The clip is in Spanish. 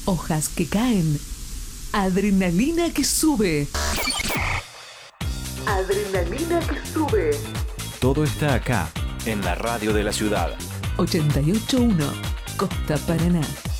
hojas que caen, adrenalina que sube. Adrenalina que sube. Todo está acá, en la radio de la ciudad. 88.1 Costa Paraná.